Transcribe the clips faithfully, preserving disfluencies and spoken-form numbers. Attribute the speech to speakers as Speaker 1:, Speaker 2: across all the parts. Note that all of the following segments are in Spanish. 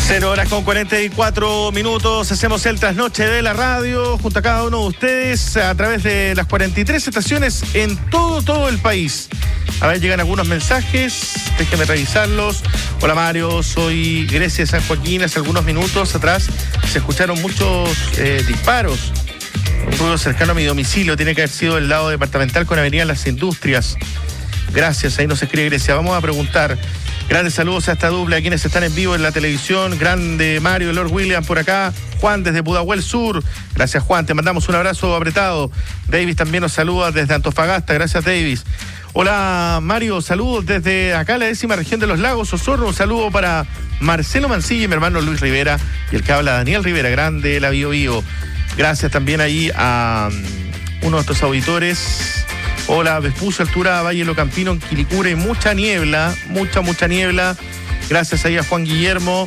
Speaker 1: Cero horas con cuarenta y cuatro minutos, hacemos el trasnoche de la radio junto a cada uno de ustedes a través de las cuarenta y tres estaciones en todo, todo el país. A ver, llegan algunos mensajes, déjenme revisarlos. Hola Mario, soy Grecia de San Joaquín. Hace algunos minutos atrás se escucharon muchos eh, disparos. Un ruido cercano a mi domicilio, tiene que haber sido el lado departamental con Avenida Las Industrias. Gracias, ahí nos escribe Grecia. Vamos a preguntar. Grandes saludos a esta dupla, a quienes están en vivo en la televisión. Grande Mario, Lord William por acá. Juan desde Pudahuel Sur. Gracias, Juan. Te mandamos un abrazo apretado. Davis también nos saluda desde Antofagasta. Gracias, Davis. Hola, Mario. Saludos desde acá, la décima región de los lagos, Osorno. Un saludo para Marcelo Mancilla y mi hermano Luis Rivera. Y el que habla, Daniel Rivera, grande la Bio Bio. Gracias también ahí a um, uno de nuestros auditores. Hola, Vespucio, altura Valle Locampino, en Quilicura, y mucha niebla, mucha, mucha niebla. Gracias ahí a Juan Guillermo.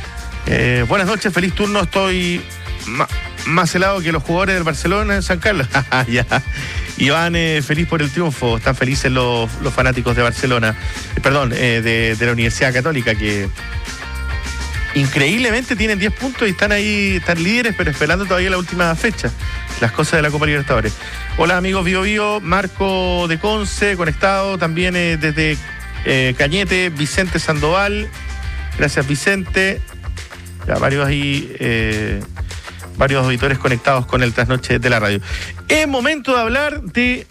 Speaker 1: Eh, buenas noches, feliz turno. Estoy ma- más helado que los jugadores del Barcelona en San Carlos. Ya. Iván, eh, feliz por el triunfo. Están felices los, los fanáticos de Barcelona. Eh, perdón, eh, de, de la Universidad Católica, que increíblemente tienen diez puntos y están ahí, están líderes, pero esperando todavía la última fecha. Las cosas de la Copa Libertadores. Hola amigos Bio Bio, Marco de Conce, conectado también eh, desde eh, Cañete, Vicente Sandoval. Gracias Vicente. Ya varios ahí, eh, varios auditores conectados con el trasnoche de la radio. Es momento de hablar de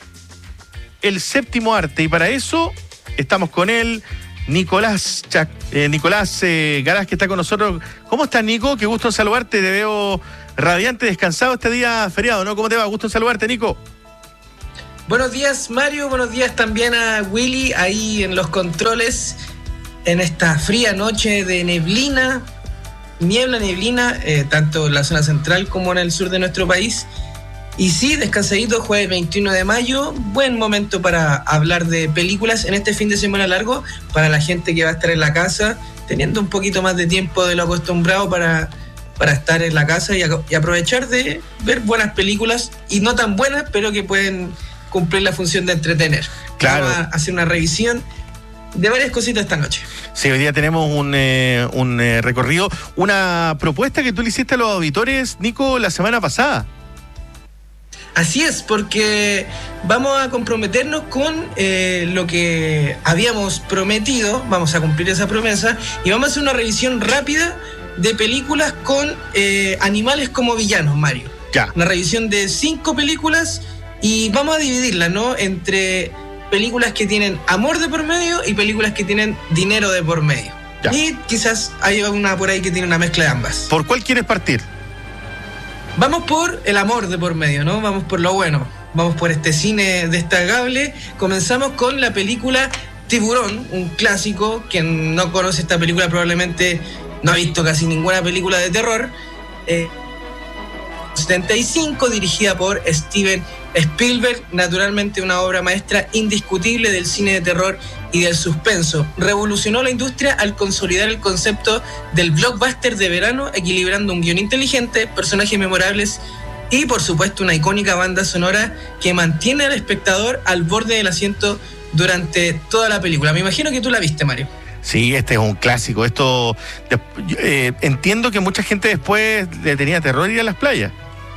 Speaker 1: el séptimo arte y para eso estamos con él, Nicolás Chac, eh, Nicolás eh, Garaz, que está con nosotros. ¿Cómo estás, Nico? Qué gusto en saludarte, te veo radiante, descansado este día feriado, ¿no? ¿Cómo te va? Gusto en saludarte, Nico.
Speaker 2: Buenos días, Mario. Buenos días también a Willy ahí en los controles en esta fría noche de neblina, niebla, neblina, eh, tanto en la zona central como en el sur de nuestro país. Y sí, descansadito, jueves veintiuno de mayo, buen momento para hablar de películas en este fin de semana largo, para la gente que va a estar en la casa, teniendo un poquito más de tiempo de lo acostumbrado para, para estar en la casa y, a, y aprovechar de ver buenas películas, y no tan buenas, pero que pueden cumplir la función de entretener.
Speaker 1: Claro.
Speaker 2: Vamos a hacer una revisión de varias cositas esta noche.
Speaker 1: Sí, hoy día tenemos un, eh, un eh, recorrido, una propuesta que tú le hiciste a los auditores, Nico, la semana pasada.
Speaker 2: Así es, porque vamos a comprometernos con eh, lo que habíamos prometido, vamos a cumplir esa promesa, y vamos a hacer una revisión rápida de películas con eh, animales como villanos, Mario.
Speaker 1: Ya.
Speaker 2: Una revisión de cinco películas y vamos a dividirla, ¿no? Entre películas que tienen amor de por medio y películas que tienen dinero de por medio. Ya. Y quizás hay una por ahí que tiene una mezcla de ambas.
Speaker 1: ¿Por cuál quieres partir?
Speaker 2: Vamos por el amor de por medio, ¿no? Vamos por lo bueno. Vamos por este cine destacable. Comenzamos con la película Tiburón, un clásico. Quien no conoce esta película probablemente no ha visto casi ninguna película de terror. Eh, setenta y cinco, dirigida por Steven Spielberg, naturalmente una obra maestra indiscutible del cine de terror y del suspenso. Revolucionó la industria al consolidar el concepto del blockbuster de verano, equilibrando un guión inteligente, personajes memorables y, por supuesto, una icónica banda sonora que mantiene al espectador al borde del asiento durante toda la película. Me imagino que tú la viste, Mario.
Speaker 1: Sí, este es un clásico. Esto eh, entiendo que mucha gente después le tenía terror ir a las playas.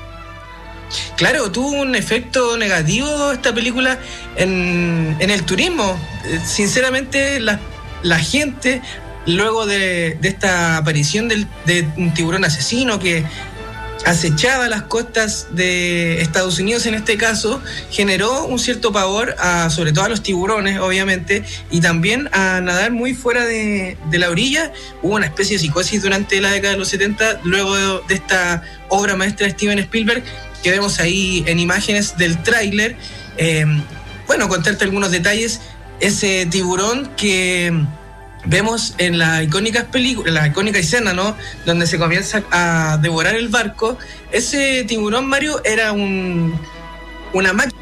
Speaker 2: Claro, tuvo un efecto negativo esta película en, en el turismo. Sinceramente, la, la gente, luego de, de esta aparición del, de un tiburón asesino que acechaba las costas de Estados Unidos en este caso, generó un cierto pavor, a, sobre todo a los tiburones, obviamente, y también a nadar muy fuera de, de la orilla. Hubo una especie de psicosis durante la década de los setenta, luego de, de esta obra maestra de Steven Spielberg, que vemos ahí en imágenes del tráiler. Eh, bueno, contarte algunos detalles. Ese tiburón que vemos en la icónica película, en la icónica escena, ¿no? Donde se comienza a devorar el barco. Ese tiburón, Mario, era un una máquina,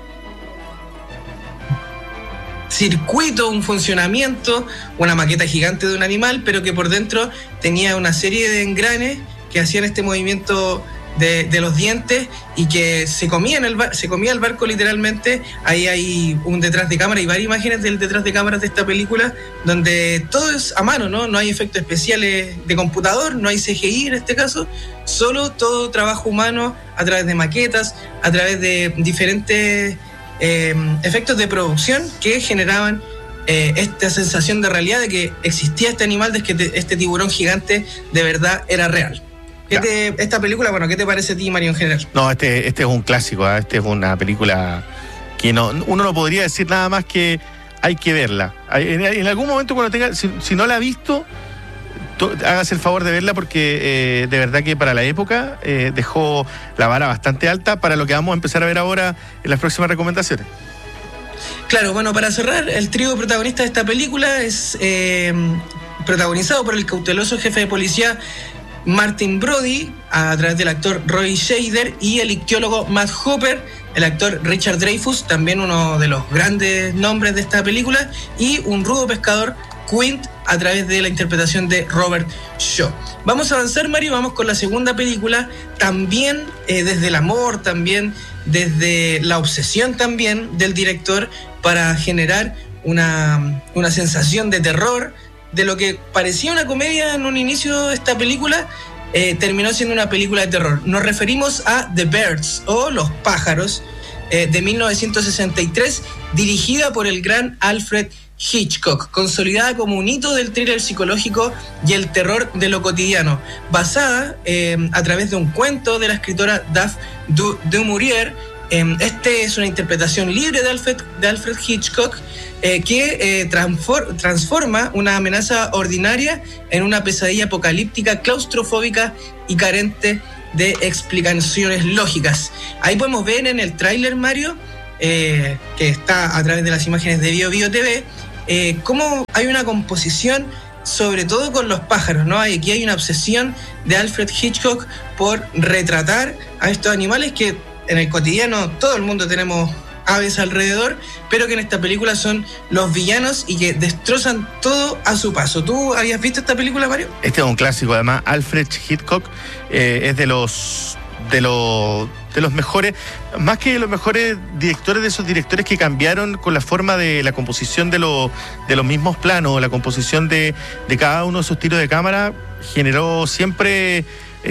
Speaker 2: circuito, un funcionamiento, una maqueta gigante de un animal, pero que por dentro tenía una serie de engranes que hacían este movimiento de, de los dientes y que se comía, en el bar, se comía el barco literalmente. Ahí hay un detrás de cámara y varias imágenes del detrás de cámaras de esta película donde todo es a mano, ¿no? No hay efectos especiales de computador, no hay C G I en este caso, solo todo trabajo humano a través de maquetas, a través de diferentes eh, efectos de producción que generaban eh, esta sensación de realidad de que existía este animal, de que te, este tiburón gigante de verdad era real. ¿Qué te, esta película, bueno, qué te parece a ti, Mario, en general?
Speaker 1: No, este, este es un clásico, ¿eh? Este es una película que no, uno no podría decir nada más que hay que verla. En, en algún momento cuando tenga, si, si no la ha visto, to, hágase el favor de verla porque eh, de verdad que para la época eh, dejó la vara bastante alta para lo que vamos a empezar a ver ahora en las próximas recomendaciones.
Speaker 2: Claro, bueno, para cerrar, el trío protagonista de esta película es eh, protagonizado por el cauteloso jefe de policía Martin Brody, a través del actor Roy Scheider, y el ictiólogo Matt Hopper, el actor Richard Dreyfuss, también uno de los grandes nombres de esta película, y un rudo pescador, Quint, a través de la interpretación de Robert Shaw. Vamos a avanzar, Mario, vamos con la segunda película, también eh, desde el amor, también desde la obsesión también del director para generar una, una sensación de terror. De lo que parecía una comedia en un inicio de esta película, eh, terminó siendo una película de terror. Nos referimos a The Birds, o Los Pájaros, eh, de mil novecientos sesenta y tres, dirigida por el gran Alfred Hitchcock, consolidada como un hito del thriller psicológico y el terror de lo cotidiano, basada eh, a través de un cuento de la escritora Daphne du, du Maurier. Eh, este es una interpretación libre de Alfred, de Alfred Hitchcock, Eh, que eh, transfor- transforma una amenaza ordinaria en una pesadilla apocalíptica, claustrofóbica y carente de explicaciones lógicas. Ahí podemos ver en el tráiler, Mario, eh, que está a través de las imágenes de Bio Bio T V, eh, cómo hay una composición, sobre todo con los pájaros, ¿no? Aquí hay una obsesión de Alfred Hitchcock por retratar a estos animales que en el cotidiano todo el mundo tenemos aves alrededor, pero que en esta película son los villanos y que destrozan todo a su paso. ¿Tú habías visto esta película, Mario?
Speaker 1: Este es un clásico, además. Alfred Hitchcock eh, es de los de los de los mejores, más que de los mejores directores, de esos directores que cambiaron con la forma de la composición de, lo, de los mismos planos, la composición de, de cada uno de sus tiros de cámara, generó siempre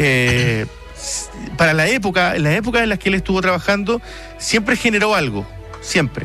Speaker 1: eh, para la época, en la época en la que él estuvo trabajando, siempre generó algo, siempre.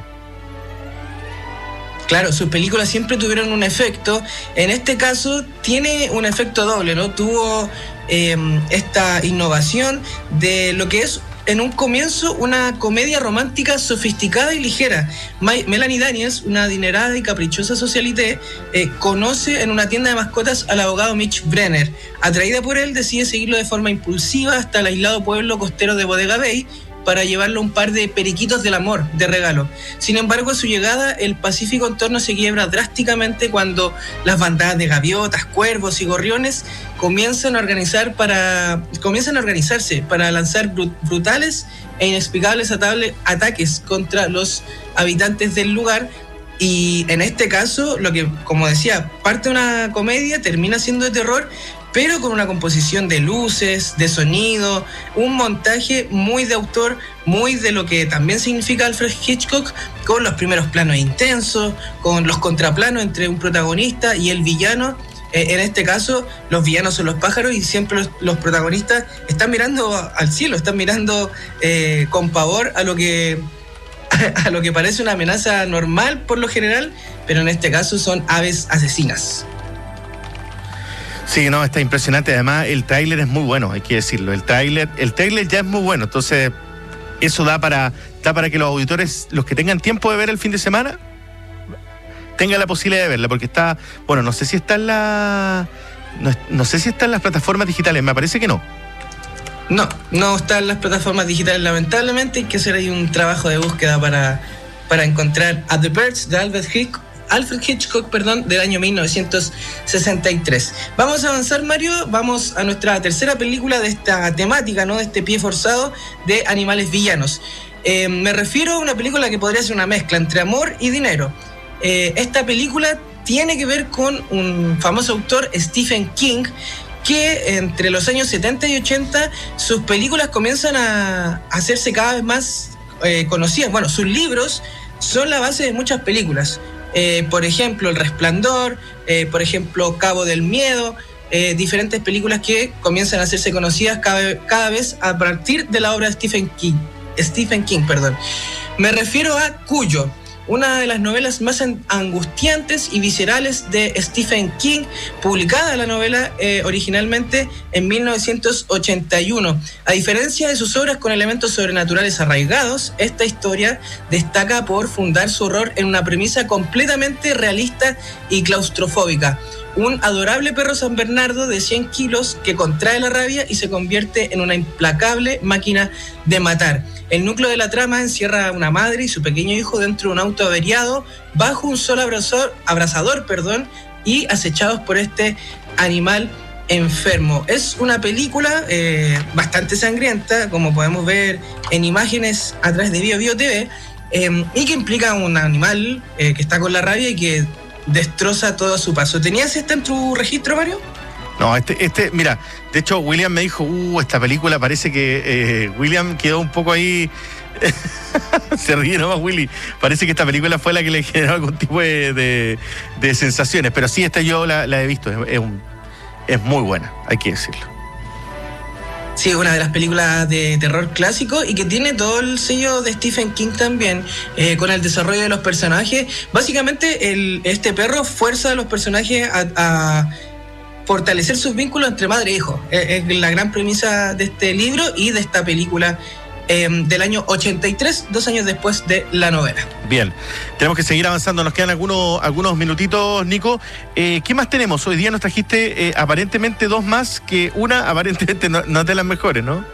Speaker 2: Claro, sus películas siempre tuvieron un efecto. En este caso tiene un efecto doble, ¿no? Tuvo eh, esta innovación de lo que es en un comienzo una comedia romántica sofisticada y ligera. My, Melanie Daniels, una adinerada y caprichosa socialité, eh, conoce en una tienda de mascotas al abogado Mitch Brenner. Atraída por él, decide seguirlo de forma impulsiva hasta el aislado pueblo costero de Bodega Bay para llevarle un par de periquitos del amor de regalo. Sin embargo, a su llegada, el pacífico entorno se quiebra drásticamente cuando las bandadas de gaviotas, cuervos y gorriones comienzan a organizar para comienzan a organizarse para lanzar brutales e inexplicables ataques contra los habitantes del lugar. Y en este caso, lo que, como decía, parte de una comedia, termina siendo de terror, pero con una composición de luces, de sonido, un montaje muy de autor, muy de lo que también significa Alfred Hitchcock, con los primeros planos intensos, con los contraplanos entre un protagonista y el villano. Eh, en este caso, los villanos son los pájaros y siempre los, los protagonistas están mirando al cielo, están mirando eh, con pavor a lo que a lo que parece una amenaza normal por lo general, pero en este caso son aves asesinas.
Speaker 1: Sí, no, está impresionante. Además, el tráiler es muy bueno, hay que decirlo. El tráiler, el tráiler ya es muy bueno. Entonces, eso da para, da para que los auditores, los que tengan tiempo de ver el fin de semana, tengan la posibilidad de verla, porque está, bueno, no sé si está en la, no, no sé si está en las plataformas digitales, me parece que no.
Speaker 2: No, no está en las plataformas digitales, lamentablemente. Hay que hacer ahí un trabajo de búsqueda para, para encontrar a The Birds de Alfred Hitchcock. Alfred Hitchcock, perdón, del año mil novecientos sesenta y tres. Vamos a avanzar, Mario, vamos a nuestra tercera película de esta temática, ¿no? De este pie forzado de animales villanos. Eh, me refiero a una película que podría ser una mezcla entre amor y dinero. Eh, esta película tiene que ver con un famoso autor, Stephen King, que entre los años setenta y ochenta sus películas comienzan a hacerse cada vez más eh, conocidas. Bueno, sus libros son la base de muchas películas. Eh, por ejemplo, El Resplandor, eh, por ejemplo, Cabo del Miedo, eh, diferentes películas que comienzan a hacerse conocidas cada, cada vez a partir de la obra de Stephen King. Stephen King, perdón. Me refiero a Cuyo, una de las novelas más angustiantes y viscerales de Stephen King, publicada la novela eh, originalmente en mil novecientos ochenta y uno. A diferencia de sus obras con elementos sobrenaturales arraigados, esta historia destaca por fundar su horror en una premisa completamente realista y claustrofóbica. Un adorable perro San Bernardo de cien kilos que contrae la rabia y se convierte en una implacable máquina de matar. El núcleo de la trama encierra a una madre y su pequeño hijo dentro de un auto averiado bajo un sol abrazador, abrazador perdón, y acechados por este animal enfermo. Es una película eh, bastante sangrienta, como podemos ver en imágenes a través de Bio Bio T V, eh, y que implica un animal eh, que está con la rabia y que destroza todo a su paso. ¿Tenías esta en tu registro, Mario?
Speaker 1: No, este, este, mira, de hecho William me dijo, uh, esta película parece que eh, William quedó un poco ahí, se ríe nomás Willy, parece que esta película fue la que le generó algún tipo de, de, de sensaciones, pero sí, esta yo la, la he visto, es, es, un, es muy buena, hay que decirlo.
Speaker 2: Sí, una de las películas de terror clásico y que tiene todo el sello de Stephen King también, eh, con el desarrollo de los personajes. Básicamente, el, este perro fuerza a los personajes a, a fortalecer sus vínculos entre madre e hijo. Es, es la gran premisa de este libro y de esta película eh, del año ochenta y tres, dos años después de la novela.
Speaker 1: Bien, tenemos que seguir avanzando, nos quedan algunos, algunos minutitos, Nico. Eh, ¿Qué más tenemos? Hoy día nos trajiste eh, aparentemente dos más, que una aparentemente no, no es de las mejores, ¿no?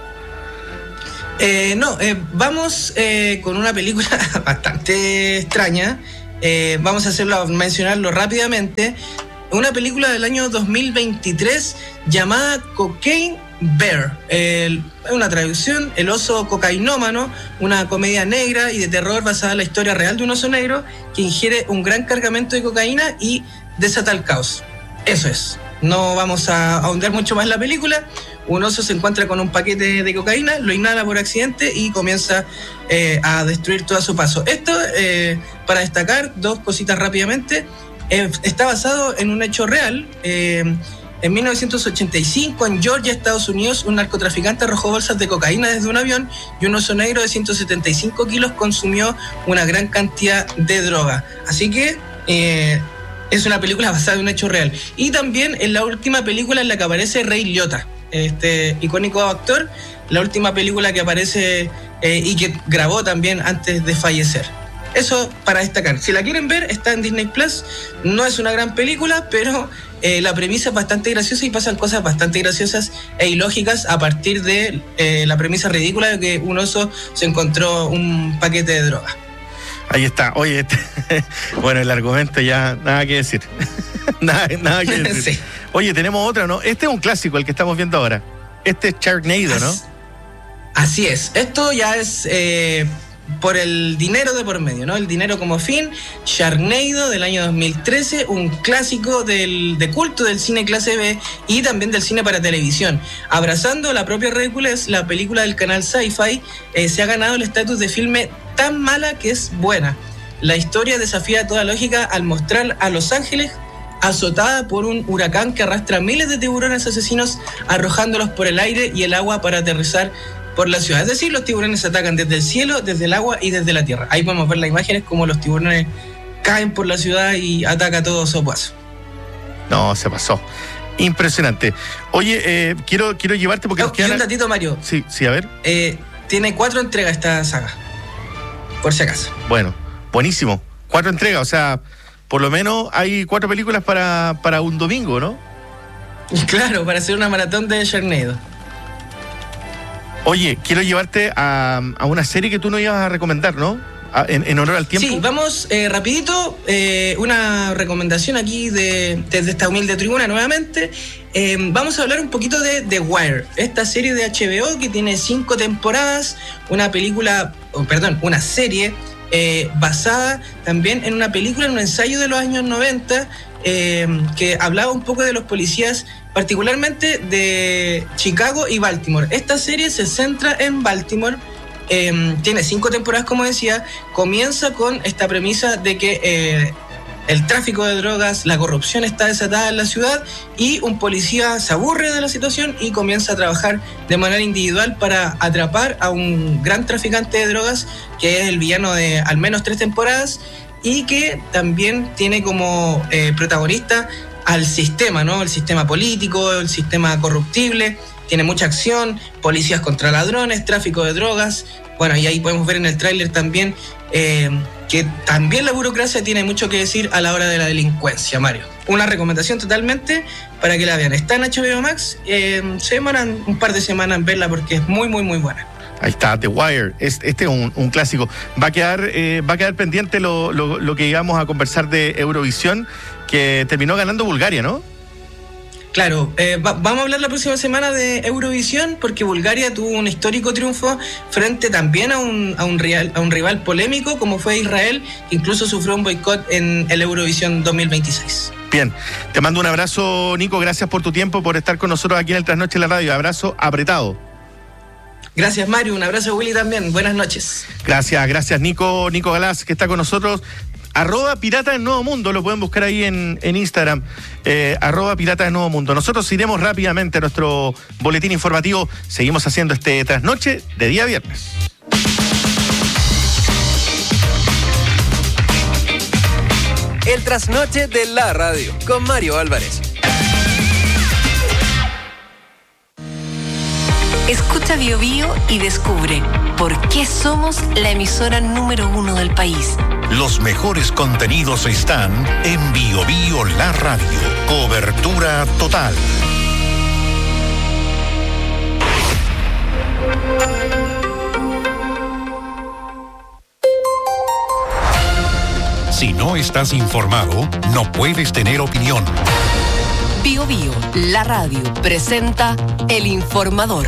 Speaker 2: Eh, no, eh, vamos eh, con una película bastante extraña. Eh, vamos a hacerlo, mencionarlo rápidamente. Una película del año dos mil veintitrés llamada Cocaine Bear. Es una traducción, El oso cocainómano, una comedia negra y de terror basada en la historia real de un oso negro que ingiere un gran cargamento de cocaína y desata el caos. Eso es. No vamos a ahondar mucho más en la película. Un oso se encuentra con un paquete de cocaína, lo inhala por accidente y comienza eh, a destruir todo a su paso. Esto, eh, para destacar dos cositas rápidamente, eh, está basado en un hecho real. Eh, en mil novecientos ochenta y cinco, en Georgia, Estados Unidos, un narcotraficante arrojó bolsas de cocaína desde un avión y un oso negro de ciento setenta y cinco kilos consumió una gran cantidad de droga. Así que eh, es una película basada en un hecho real. Y también en la última película en la que aparece Ray Liotta, este icónico actor, la última película que aparece eh, y que grabó también antes de fallecer. Eso para destacar. Si la quieren ver, está en Disney Plus. No es una gran película, pero eh, la premisa es bastante graciosa y pasan cosas bastante graciosas e ilógicas a partir de eh, la premisa ridícula de que un oso se encontró un paquete de droga.
Speaker 1: Ahí está. Oye, este, bueno, el argumento ya nada que decir. nada, nada que decir. Sí. Oye, tenemos otra, ¿no? Este es un clásico, el que estamos viendo ahora. Este es Sharknado, ¿no?
Speaker 2: Así, así es. Esto ya es eh, por el dinero de por medio, ¿no? El dinero como fin. Sharknado del año dos mil trece, un clásico del, de culto del cine clase B y también del cine para televisión. Abrazando la propia ridiculez, la película del canal Sci-Fi eh, se ha ganado el estatus de filme tan mala que es buena. La historia desafía toda lógica al mostrar a Los Ángeles azotada por un huracán que arrastra miles de tiburones asesinos, arrojándolos por el aire y el agua para aterrizar por la ciudad. Es decir, los tiburones atacan desde el cielo, desde el agua y desde la tierra. Ahí podemos ver las imágenes como los tiburones caen por la ciudad y ataca todo su paso.
Speaker 1: No, se pasó. Impresionante. Oye, eh, quiero, quiero llevarte porque...
Speaker 2: Oh, y un datito, Mario.
Speaker 1: Sí, sí, a ver.
Speaker 2: Eh, tiene cuatro entregas esta saga, por si acaso.
Speaker 1: Bueno, buenísimo. Cuatro entregas, o sea... Por lo menos hay cuatro películas para, para un domingo, ¿no?
Speaker 2: Claro, para hacer una maratón de Sharknado.
Speaker 1: Oye, quiero llevarte a, a una serie que tú nos ibas a recomendar, ¿no? A, en, en honor al tiempo.
Speaker 2: Sí, vamos eh, rapidito. Eh, una recomendación aquí de, desde esta humilde tribuna nuevamente. Eh, vamos a hablar un poquito de The Wire, esta serie de H B O que tiene cinco temporadas, una película, oh, perdón, una serie... Eh, basada también en una película, en un ensayo de los años noventa, eh, que hablaba un poco de los policías, particularmente de Chicago y Baltimore. Esta serie se centra en Baltimore, eh, tiene cinco temporadas, como decía, comienza con esta premisa de que eh, el tráfico de drogas, la corrupción está desatada en la ciudad y un policía se aburre de la situación y comienza a trabajar de manera individual para atrapar a un gran traficante de drogas que es el villano de al menos tres temporadas y que también tiene como eh, protagonista al sistema, ¿no? El sistema político, el sistema corruptible, tiene mucha acción, policías contra ladrones, tráfico de drogas. Bueno, y ahí podemos ver en el tráiler también eh, que también la burocracia tiene mucho que decir a la hora de la delincuencia, Mario. Una recomendación totalmente para que la vean. Está en H B O Max, eh, se demoran un par de semanas en verla porque es muy, muy, muy buena.
Speaker 1: Ahí está, The Wire. Este es un, un clásico. Va a quedar, eh, va a quedar pendiente lo, lo, lo que íbamos a conversar de Eurovisión, que terminó ganando Bulgaria, ¿no?
Speaker 2: Claro, eh, va, vamos a hablar la próxima semana de Eurovisión porque Bulgaria tuvo un histórico triunfo frente también a un, a un, rival, a un rival polémico como fue Israel, que incluso sufrió un boicot en el Eurovisión dos mil veintiséis.
Speaker 1: Bien, te mando un abrazo, Nico, gracias por tu tiempo, por estar con nosotros aquí en el Trasnoche de la Radio. Abrazo apretado.
Speaker 2: Gracias, Mario, un abrazo, Willy, también. Buenas noches.
Speaker 1: Gracias, gracias, Nico, Nico Galás, que está con nosotros. Arroba Pirata del Nuevo Mundo, lo pueden buscar ahí en, en Instagram, eh, arroba Pirata del Nuevo Mundo. Nosotros iremos rápidamente a nuestro boletín informativo. Seguimos haciendo este trasnoche de día viernes.
Speaker 3: El trasnoche de la radio, con Mario Álvarez.
Speaker 4: Escucha Bio Bio y descubre por qué somos la emisora número uno del país.
Speaker 5: Los mejores contenidos están en Bio Bio La Radio. Cobertura total. Si no estás informado, no puedes tener opinión.
Speaker 4: Bio Bio, la radio, presenta El Informador.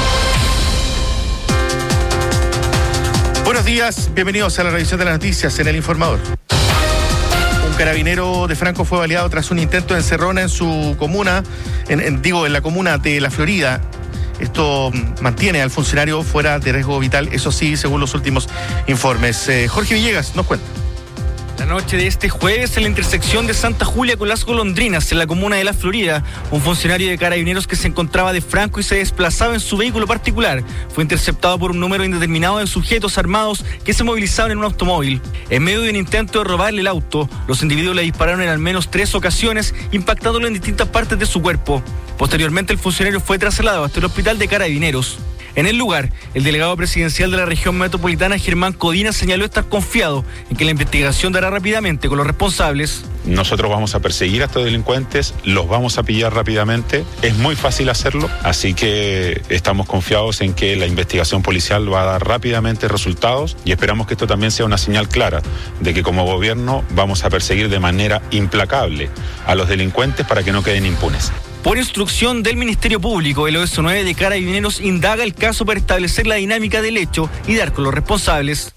Speaker 1: Buenos días, bienvenidos a la revisión de las noticias en El Informador. Un carabinero de Franco fue baleado tras un intento de encerrona en su comuna, en, en, digo, en la comuna de La Florida. Esto mantiene al funcionario fuera de riesgo vital, eso sí, según los últimos informes. Eh, Jorge Villegas nos cuenta.
Speaker 6: La noche de este jueves, en la intersección de Santa Julia con Las Golondrinas, en la comuna de La Florida, un funcionario de carabineros que se encontraba de Franco y se desplazaba en su vehículo particular fue interceptado por un número indeterminado de sujetos armados que se movilizaban en un automóvil. En medio de un intento de robarle el auto, los individuos le dispararon en al menos tres ocasiones, impactándolo en distintas partes de su cuerpo. Posteriormente, el funcionario fue trasladado hasta el hospital de carabineros. En el lugar, el delegado presidencial de la región metropolitana, Germán Codina, señaló estar confiado en que la investigación dará rápidamente con los responsables.
Speaker 7: Nosotros vamos a perseguir a estos delincuentes, los vamos a pillar rápidamente. Es muy fácil hacerlo, así que estamos confiados en que la investigación policial va a dar rápidamente resultados y esperamos que esto también sea una señal clara de que como gobierno vamos a perseguir de manera implacable a los delincuentes para que no queden impunes.
Speaker 6: Por instrucción del Ministerio Público, el O S nueve de Carabineros indaga el caso para establecer la dinámica del hecho y dar con los responsables.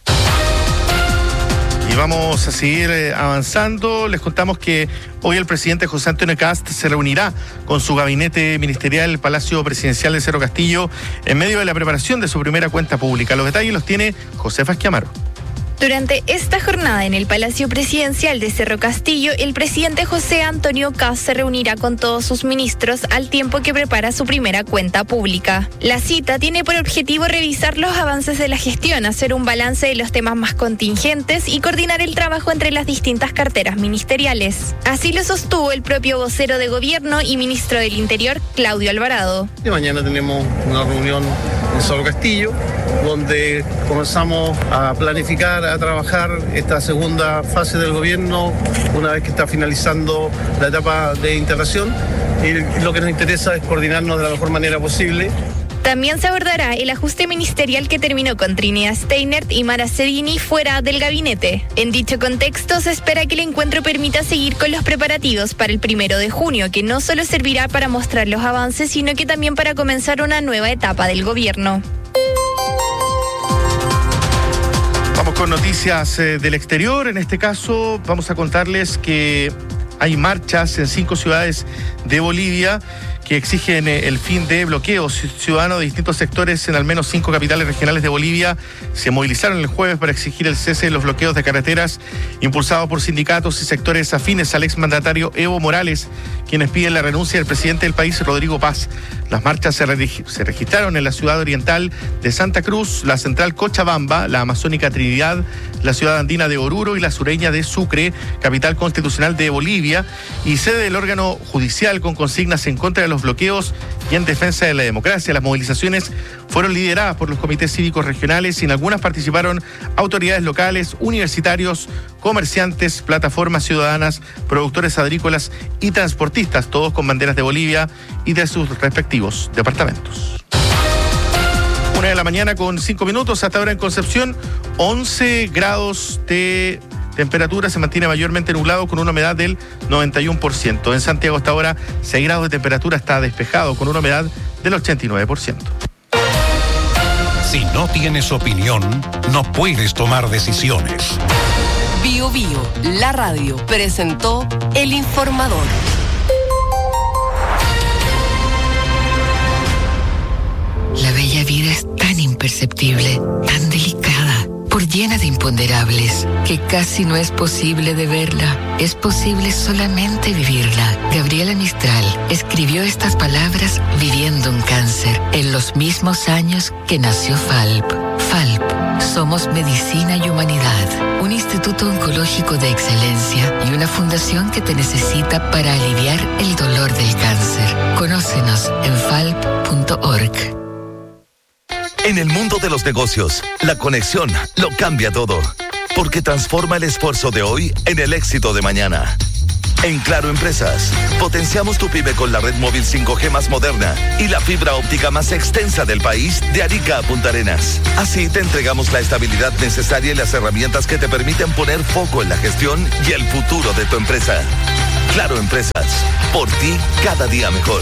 Speaker 1: Y vamos a seguir eh, avanzando. Les contamos que hoy el presidente José Antonio Kast se reunirá con su gabinete ministerial en el Palacio Presidencial de Cerro Castillo en medio de la preparación de su primera cuenta pública. Los detalles los tiene Josefa Esquiamaro.
Speaker 8: Durante esta jornada en el Palacio Presidencial de Cerro Castillo, el presidente José Antonio Kast se reunirá con todos sus ministros al tiempo que prepara su primera cuenta pública. La cita tiene por objetivo revisar los avances de la gestión, hacer un balance de los temas más contingentes y coordinar el trabajo entre las distintas carteras ministeriales. Así lo sostuvo el propio vocero de gobierno y ministro del Interior, Claudio Alvarado.
Speaker 9: Y mañana tenemos una reunión en Cerro Castillo, donde comenzamos a planificar, a trabajar esta segunda fase del gobierno, una vez que está finalizando la etapa de integración, y lo que nos interesa es coordinarnos de la mejor manera posible.
Speaker 8: También se abordará el ajuste ministerial que terminó con Trinidad Steinert y Mara Cedini fuera del gabinete. En dicho contexto, se espera que el encuentro permita seguir con los preparativos para el primero de junio, que no solo servirá para mostrar los avances, sino que también para comenzar una nueva etapa del gobierno.
Speaker 1: Vamos con noticias eh, del exterior. En este caso, vamos a contarles que hay marchas en cinco ciudades de Bolivia que exigen el fin de bloqueos. Ciudadanos de distintos sectores en al menos cinco capitales regionales de Bolivia se movilizaron el jueves para exigir el cese de los bloqueos de carreteras impulsados por sindicatos y sectores afines al exmandatario Evo Morales, quienes piden la renuncia del presidente del país, Rodrigo Paz. Las marchas se, regi- se registraron en la ciudad oriental de Santa Cruz, la central Cochabamba, la amazónica Trinidad, la ciudad andina de Oruro y la sureña de Sucre, capital constitucional de Bolivia, y sede del órgano judicial con consignas en contra de los bloqueos y en defensa de la democracia. Las movilizaciones fueron lideradas por los comités cívicos regionales y en algunas participaron autoridades locales, universitarios, comerciantes, plataformas ciudadanas, productores agrícolas y transportistas, todos con banderas de Bolivia y de sus respectivos departamentos. Una de la mañana con cinco minutos, hasta ahora en Concepción, once grados de temperatura, se mantiene mayormente nublado con una humedad del noventa y uno por ciento. En Santiago hasta ahora seis grados de temperatura, está despejado con una humedad del ochenta y nueve por ciento.
Speaker 5: Si no tienes opinión, no puedes tomar decisiones.
Speaker 4: Bio Bio, la radio, presentó El Informador.
Speaker 10: La bella vida es tan imperceptible, tan delicada, por llena de imponderables, que casi no es posible de verla. Es posible solamente vivirla. Gabriela Mistral escribió estas palabras viviendo un cáncer, en los mismos años que nació Falp. Falp, somos medicina y humanidad, un instituto oncológico de excelencia y una fundación que te necesita para aliviar el dolor del cáncer. Conócenos en falp punto org.
Speaker 11: En el mundo de los negocios, la conexión lo cambia todo, porque transforma el esfuerzo de hoy en el éxito de mañana. En Claro Empresas, potenciamos tu pyme con la red móvil cinco G más moderna y la fibra óptica más extensa del país, de Arica a Punta Arenas. Así te entregamos la estabilidad necesaria y las herramientas que te permiten poner foco en la gestión y el futuro de tu empresa. Claro Empresas, por ti cada día mejor.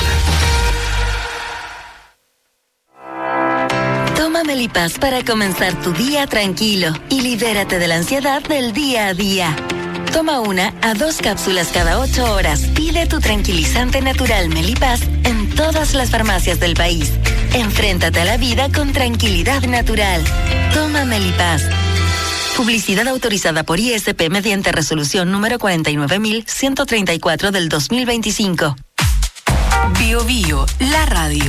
Speaker 12: Toma Melipaz para comenzar tu día tranquilo y libérate de la ansiedad del día a día. Toma una a dos cápsulas cada ocho horas. Pide tu tranquilizante natural Melipaz en todas las farmacias del país. Enfréntate a la vida con tranquilidad natural. Toma Melipaz. Publicidad autorizada por I S P mediante resolución número cuarenta y nueve mil ciento treinta y cuatro del dos mil veinticinco.
Speaker 4: Bio Bio, la radio.